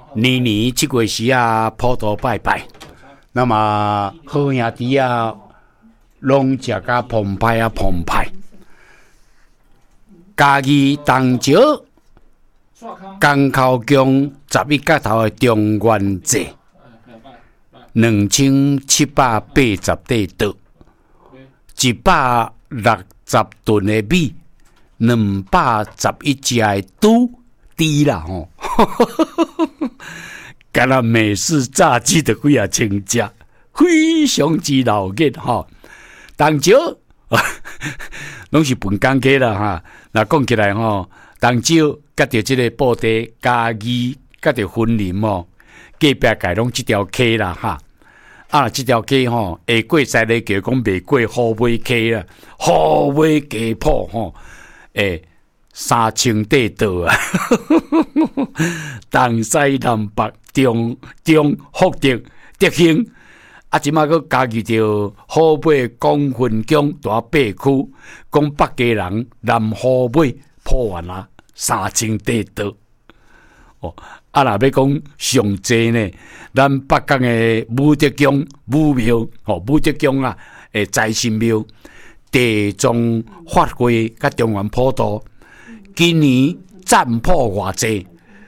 年年这月时啊，普渡拜拜，那么好兄弟啊，拢食甲澎湃啊澎湃。嘉义东石江口宫11角头的中元节，2780块刀，160吨的米，211只的猪啦吼，干那美式炸鸡的几啊千只，非常之闹热吼。东石拢是本港家啦哈，那讲起来吼，东石甲着这个布袋嘉义，甲着云林哦，隔壁界拢这条溪啦哈。啊，这条溪吼，下过西里桥讲未过虎尾溪啦，虎尾家谱吼，3000块刀啊，东西南北中福德德兴。啊，即马佫加入着虎尾广云宫大八区，讲北家人南虎尾破完啦，3000块刀。哦，啊，若要讲上济呢，咱北港的武德宫武庙，武德宫啊，财神庙，地藏法会甲中原普渡，今年占破偌济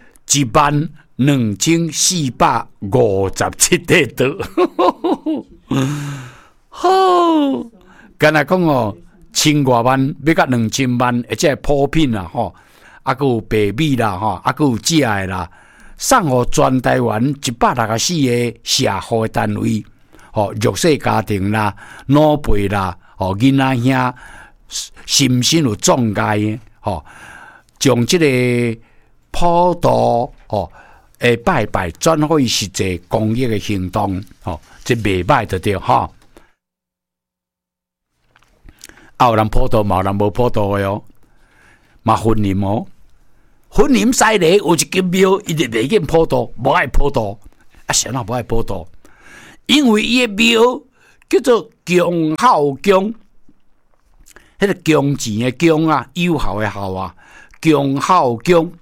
，12457块刀。好，敢若讲哦，1000多万要到2000万，而且普品啦吼，啊，佮有白米啦吼，啊，佮有食的啦，送互全台湾164个社会单位，弱势家庭啦、老辈啦、囡仔兄，心身有障碍的，将这个普渡拜拜转化为实际公益的行动，这袂歹就对哈。有人普渡，嘛有人无普渡的哦，嘛分林哦。分林西里有一间庙，伊就袂瘾普渡，无爱普渡。啊，谁人无爱普渡？因为伊的庙叫做强孝宫，迄个强钱的强啊，有效的效啊，强孝宫。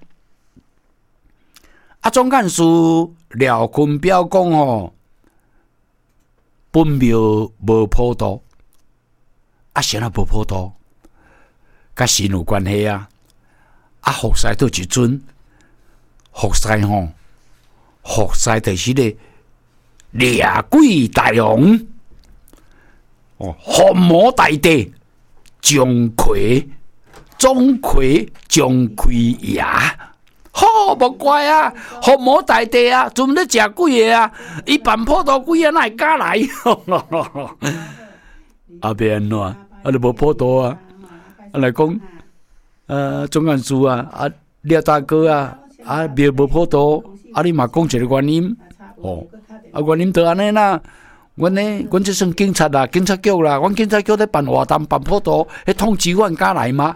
啊，总干事廖坤彪讲吼，本庙无普渡，啊，谁人无普渡？甲神有关系啊！啊，福西倒一尊，福西吼，福西就是个掠鬼大王，伏魔大帝钟馗钟馗爷。好，无怪啊！伏魔大帝啊，专咧食鬼个啊！伊办普渡鬼啊，哪会敢来？啊，变安怎？啊，你无普渡啊？啊，来讲，总干事啊，廖大哥啊，庙无普渡，啊，你嘛讲一个原因，原因就安尼啦。阮这算警察啦，警察局啦，阮警察局咧办活动办普渡，迄通缉犯敢来吗？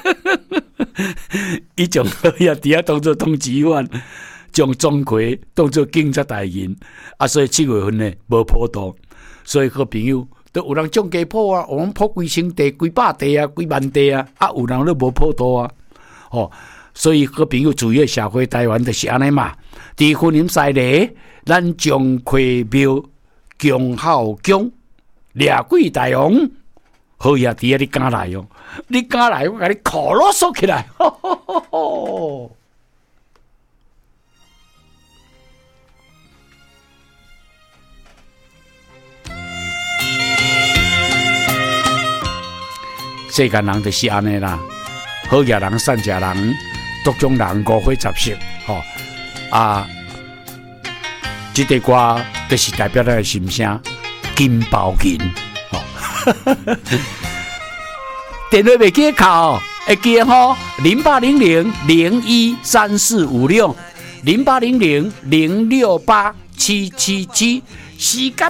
伊将好兄弟啊当作通缉犯，将钟馗当作警察大人，所以7月份呢无普渡，所以好朋友都有人种家谱啊，有人普几千地、几百地啊、几万地啊，有人都无普渡啊，所以好朋友主要社会台湾就是安尼嘛。伫云林西里，咱钟馗庙。强孝宫掠鬼大王，好兄弟啊！你敢来哦？你敢来，我甲你烤啰嗦起来！世间人就是安尼啦，好野人、善食人、各种人五花杂色，这个歌就是代表咱的心声，金包银，电话袂记扣，会记吼0800013456，0800068777，时间